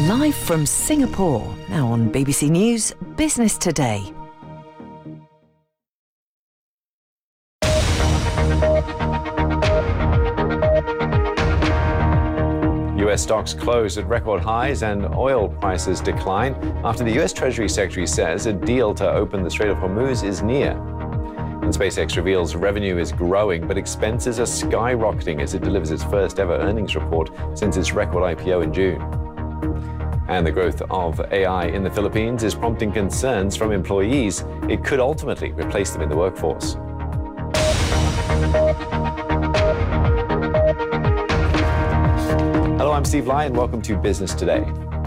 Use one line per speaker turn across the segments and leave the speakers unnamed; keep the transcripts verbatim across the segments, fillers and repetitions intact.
Live from Singapore, now on B B C News Business Today.
U S stocks closed at record highs and oil prices decline after the U S Treasury Secretary says a deal to open the Strait of Hormuz is near. And SpaceX reveals revenue is growing, but expenses are skyrocketing as it delivers its first ever earnings report since its record I P O in June. And the growth of A I in the Philippines is prompting concerns from employees. It could ultimately replace them in the workforce. Hello, I'm Steve Lai and welcome to Business Today.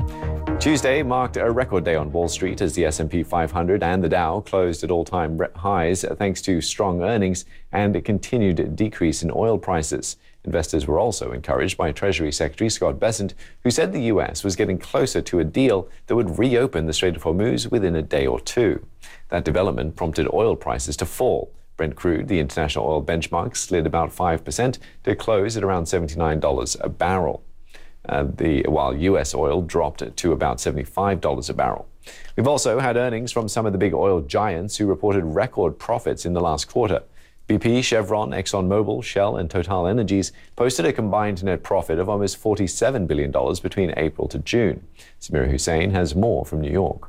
Tuesday marked a record day on Wall Street as the S and P five hundred and the Dow closed at all-time highs thanks to strong earnings and a continued decrease in oil prices. Investors were also encouraged by Treasury Secretary Scott Bessent, who said the U S was getting closer to a deal that would reopen the Strait of Hormuz within a day or two. That development prompted oil prices to fall. Brent crude, the international oil benchmark, slid about five percent to close at around seventy-nine dollars a barrel. Uh, the, while U S oil dropped to about seventy-five dollars a barrel. We've also had earnings from some of the big oil giants who reported record profits in the last quarter. B P, Chevron, ExxonMobil, Shell and Total Energies posted a combined net profit of almost forty-seven billion dollars between April to June. Samira Hussain has more from New York.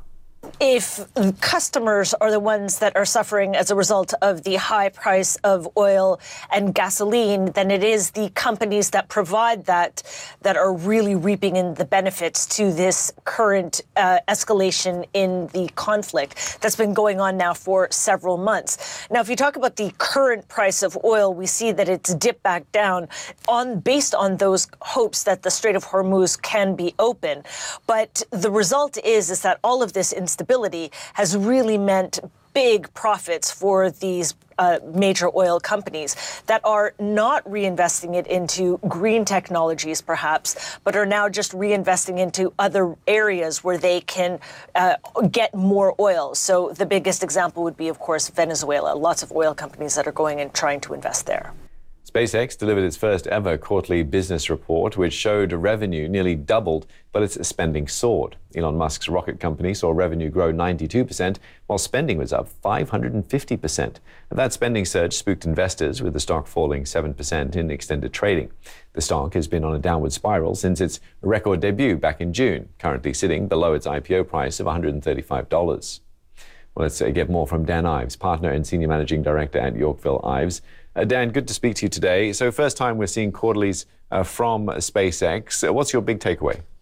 If customers are the ones that are suffering as a result of the high price of oil and gasoline, then it is the companies that provide that that are really reaping in the benefits to this current uh, escalation in the conflict that's been going on now for several months. Now, if you talk about the current price of oil, we see that it's dipped back down on based on those hopes that the Strait of Hormuz can be open. But the result is, is that all of this instability has really meant big profits for these uh, major oil companies that are not reinvesting it into green technologies, perhaps, but are now just reinvesting into other areas where they can uh, get more oil. So the biggest example would be, of course, Venezuela. Lots of oil companies that are going and trying to invest there.
SpaceX delivered its first ever quarterly business report, which showed revenue nearly doubled, but its spending soared. Elon Musk's rocket company saw revenue grow ninety-two percent, while spending was up five hundred fifty percent. And that spending surge spooked investors, with the stock falling seven percent in extended trading. The stock has been on a downward spiral since its record debut back in June, currently sitting below its I P O price of one hundred thirty-five dollars. Well, let's get more from Dan Ives, partner and senior managing director at Yorkville Ives. Uh, Dan, good to speak to you today. So first time we're seeing quarterlies uh, from SpaceX. Uh, what's your big takeaway?